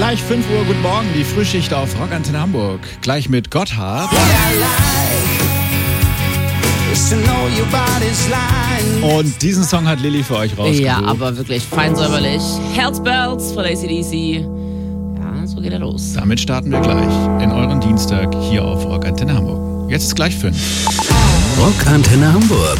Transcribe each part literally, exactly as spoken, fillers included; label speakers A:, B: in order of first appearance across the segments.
A: Gleich fünf Uhr, guten Morgen, die Frühschicht auf Rockantenne Hamburg. Gleich mit Gotthard. Und diesen Song hat Lilly für euch rausgesucht.
B: Ja, aber wirklich fein säuberlich. Hells Bells von A C D C. Ja, so geht er los.
A: Damit starten wir gleich in euren Dienstag hier auf Rockantenne Hamburg. Jetzt ist gleich fünf.
C: Rockantenne Hamburg.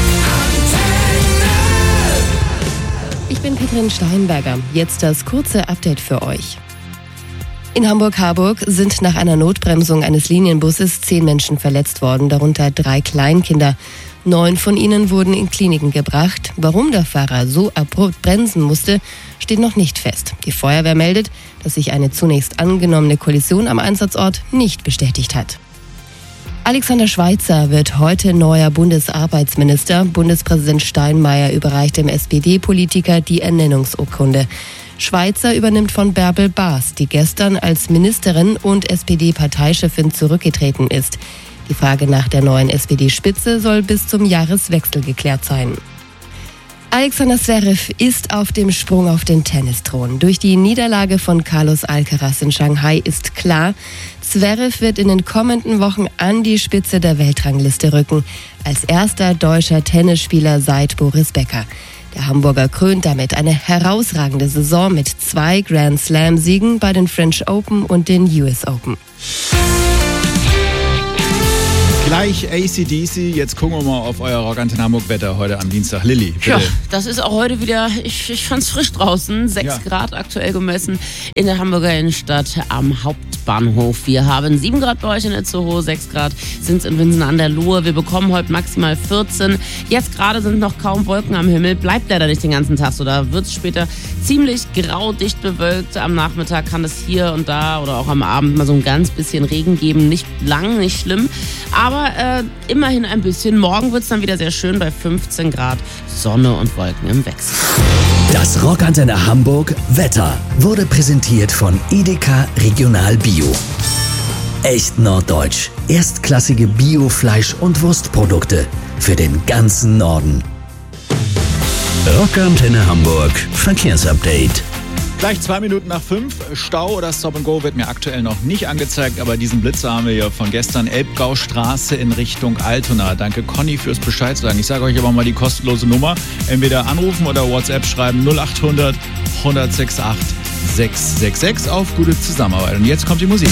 D: Ich bin Petrin Steinberger. Jetzt das kurze Update für euch. In Hamburg-Harburg sind nach einer Notbremsung eines Linienbusses zehn Menschen verletzt worden, darunter drei Kleinkinder. Neun von ihnen wurden in Kliniken gebracht. Warum der Fahrer so abrupt bremsen musste, steht noch nicht fest. Die Feuerwehr meldet, dass sich eine zunächst angenommene Kollision am Einsatzort nicht bestätigt hat. Alexander Schweitzer wird heute neuer Bundesarbeitsminister. Bundespräsident Steinmeier überreicht dem S P D-Politiker die Ernennungsurkunde. Schweitzer übernimmt von Bärbel Baas, die gestern als Ministerin und S P D-Parteichefin zurückgetreten ist. Die Frage nach der neuen S P D-Spitze soll bis zum Jahreswechsel geklärt sein. Alexander Zverev ist auf dem Sprung auf den Tennisthron. Durch die Niederlage von Carlos Alcaraz in Shanghai ist klar, Zverev wird in den kommenden Wochen an die Spitze der Weltrangliste rücken. Als erster deutscher Tennisspieler seit Boris Becker. Der Hamburger krönt damit eine herausragende Saison mit zwei Grand Slam-Siegen bei den French Open und den U S Open.
A: Gleich A C D C, jetzt gucken wir mal auf euer Rockantenne Hamburg Wetter heute am Dienstag. Lilly, bitte.
B: Ja, das ist auch heute wieder, ich, ich fand's frisch draußen, sechs
A: Ja.
B: Grad aktuell gemessen in der Hamburger Innenstadt am Hauptbahnhof. Wir haben sieben Grad bei euch in Itzehoe, sechs Grad sind es in Winsen an der Luhe. Wir bekommen heute maximal vierzehn. Jetzt gerade sind noch kaum Wolken am Himmel, bleibt leider nicht den ganzen Tag so. Da wird es später ziemlich grau, dicht bewölkt. Am Nachmittag kann es hier und da oder auch am Abend mal so ein ganz bisschen Regen geben. Nicht lang, nicht schlimm, aber äh, immerhin ein bisschen. Morgen wird es dann wieder sehr schön bei fünfzehn Grad, Sonne und Wolken im Wechsel.
C: Das Rockantenne Hamburg Wetter wurde präsentiert von Edeka Regional Bio. Echt norddeutsch. Erstklassige Bio-Fleisch- und Wurstprodukte für den ganzen Norden. Rockantenne Hamburg Verkehrsupdate.
A: Gleich zwei Minuten nach fünf. Stau oder Stop and Go wird mir aktuell noch nicht angezeigt, aber diesen Blitzer haben wir ja von gestern. Elbgaustraße in Richtung Altona. Danke Conny fürs Bescheid sagen. Ich sage euch aber mal die kostenlose Nummer. Entweder anrufen oder WhatsApp schreiben null acht hundert, hundertsechsundachtzig, sechshundertsechsundsechzig auf gute Zusammenarbeit. Und jetzt kommt die Musik.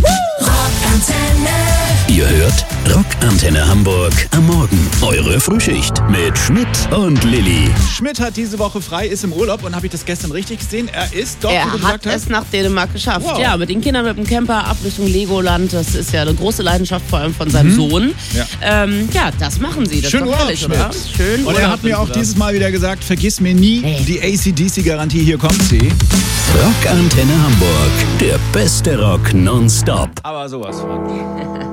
C: Ihr hört Rockantenne Hamburg am Morgen. Eure Frühschicht mit Schmidt und Lilly.
A: Schmidt hat diese Woche frei, ist im Urlaub und habe ich das gestern richtig gesehen? Er ist dort,
B: Er
A: wie du
B: hat
A: gesagt hast?
B: es nach Dänemark geschafft.
A: Wow.
B: Ja, mit den Kindern mit dem Camper ab Richtung Legoland. Das ist ja eine große Leidenschaft, vor allem von seinem
A: Mhm.
B: Sohn.
A: Ja.
B: Ähm, ja, das machen sie. Das
A: Schön
B: ist doch
A: Urlaub,
B: herrlich,
A: Schmidt.
B: oder? Schön
A: Und er
B: Urlaub
A: hat mir
B: sind
A: auch
B: sie da.
A: dieses Mal wieder gesagt, vergiss mir nie
B: Nee.
A: die A C D C-Garantie, hier kommt sie.
C: Rockantenne Hamburg. Der beste Rock nonstop.
A: Aber sowas von.